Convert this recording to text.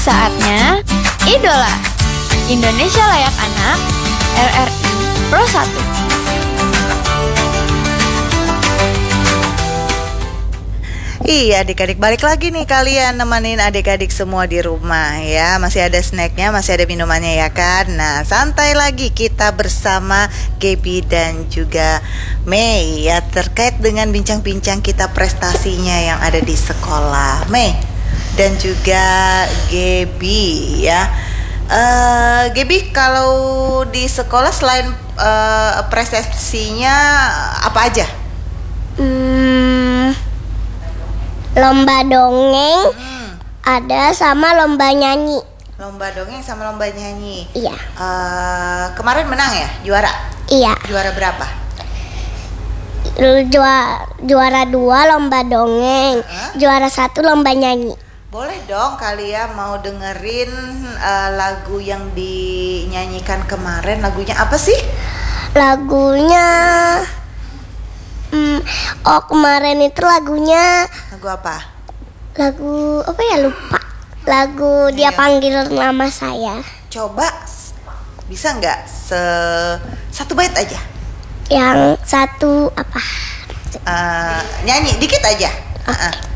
Saatnya Idola Indonesia Layak Anak RRI Pro 1. Iya adik-adik, balik lagi nih kalian nemenin adik-adik semua di rumah ya. Masih ada snacknya, masih ada minumannya ya kan. Nah santai lagi kita bersama Gaby dan juga Mei ya, terkait dengan bincang-bincang kita prestasinya yang ada di sekolah. Mei dan juga Gaby ya. Gaby, kalau di sekolah selain prestasinya apa aja? Lomba dongeng ada sama lomba nyanyi. Lomba dongeng sama lomba nyanyi. Iya. Kemarin menang ya, juara. Iya. Juara berapa? Juara 2 lomba dongeng. Juara 1 lomba nyanyi. Boleh dong kalian mau dengerin lagu yang dinyanyikan kemarin. Lagunya apa sih? Lagunya kemarin itu lagunya Lagu apa? Lagu apa ya, lupa. Lagu Dia Panggil Nama Saya. Coba bisa nggak satu bait aja? Yang satu apa? Nyanyi dikit aja.